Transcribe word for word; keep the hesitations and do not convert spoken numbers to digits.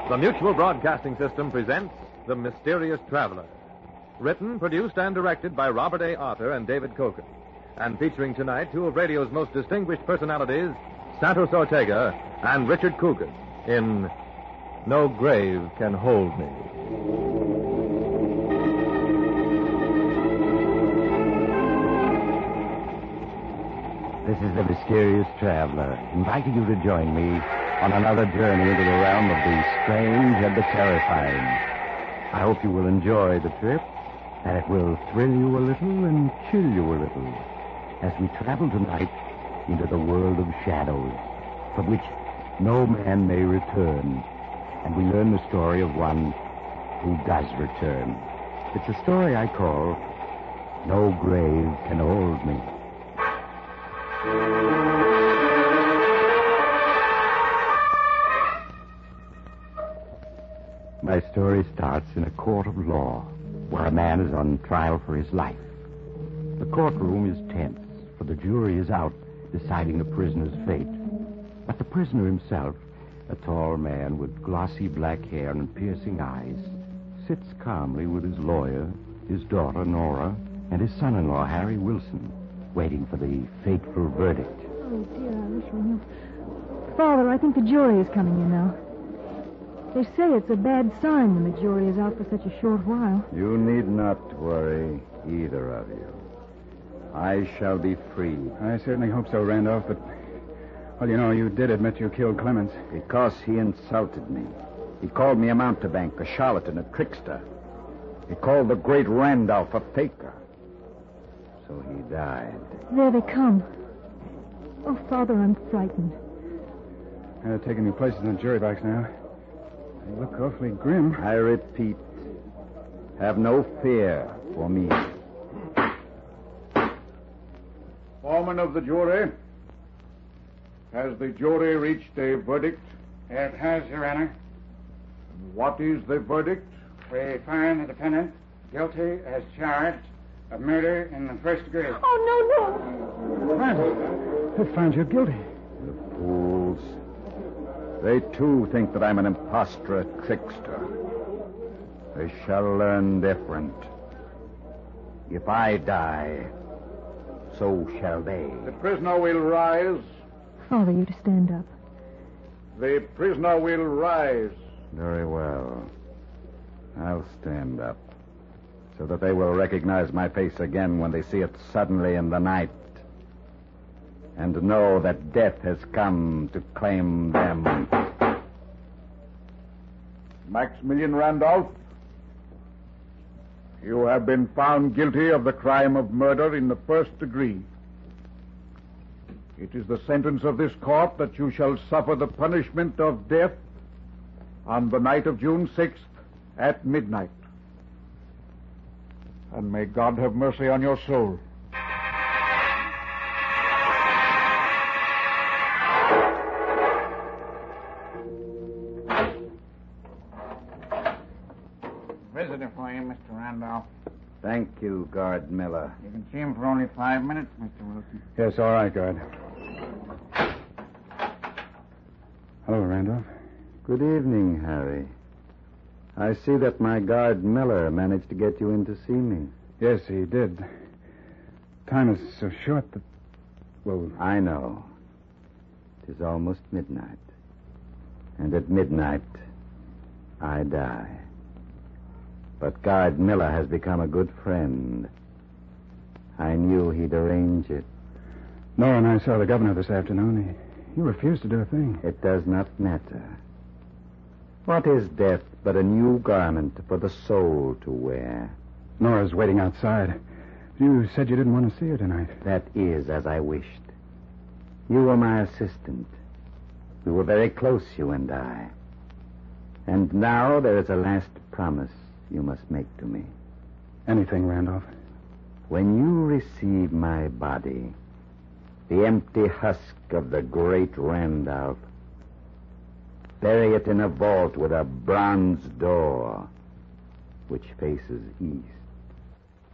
The Mutual Broadcasting System presents The Mysterious Traveler. Written, produced, and directed by Robert A. Arthur and David Coken. And featuring tonight two of radio's most distinguished personalities, Santos Ortega and Richard Coogan, in No Grave Can Hold Me. This is The Mysterious Traveler, inviting you to join me on another journey into the realm of the strange and the terrifying. I hope you will enjoy the trip, that it will thrill you a little and chill you a little as we travel tonight into the world of shadows, from which no man may return, and we learn the story of one who does return. It's a story I call No Grave Can Hold Me. My story starts in a court of law, where a man is on trial for his life. The courtroom is tense, for the jury is out deciding the prisoner's fate. But the prisoner himself, a tall man with glossy black hair and piercing eyes, sits calmly with his lawyer, his daughter, Nora, and his son-in-law, Harry Wilson, waiting for the fateful verdict. Oh, dear, I wish we knew. Father, I think the jury is coming in now. They say it's a bad sign when the jury is out for such a short while. You need not worry, either of you. I shall be free. I certainly hope so, Randolph, but... Well, you know, you did admit you killed Clemens. Because he insulted me. He called me a mountebank, a charlatan, a trickster. He called the great Randolph a faker. So he died. There they come. Oh, Father, I'm frightened. They're taking your places in the jury box now. They look awfully grim. I repeat, have no fear for me. Foreman of the jury, has the jury reached a verdict? It has, Your Honor. What is the verdict? We find the defendant guilty as charged of murder in the first degree. Oh, no, no. Randolph, they found you guilty. The fools. They, too, think that I'm an impostor, a trickster. They shall learn different. If I die, so shall they. The prisoner will rise. Father, you to stand up. The prisoner will rise. Very well. I'll stand up, so that they will recognize my face again when they see it suddenly in the night, and know that death has come to claim them. Maximilian Randolph, you have been found guilty of the crime of murder in the first degree. It is the sentence of this court that you shall suffer the punishment of death on the night of June sixth at midnight. And may God have mercy on your soul. Visitor for you, Mister Randolph. Thank you, Guard Miller. You can see him for only five minutes, Mister Wilson. Yes, all right, guard. Hello, Randolph. Good evening, Harry. I see that my guard Miller managed to get you in to see me. Yes, he did. Time is so short that... Well... I know. It is almost midnight. And at midnight, I die. But Guard Miller has become a good friend. I knew he'd arrange it. Nora and I saw the governor this afternoon. He, he refused to do a thing. It does not matter. What is death but a new garment for the soul to wear? Nora's waiting outside. You said you didn't want to see her tonight. That is as I wished. You were my assistant. We were very close, you and I. And now there is a last promise you must make to me. Anything, Randolph. When you receive my body, the empty husk of the great Randolph, bury it in a vault with a bronze door which faces east.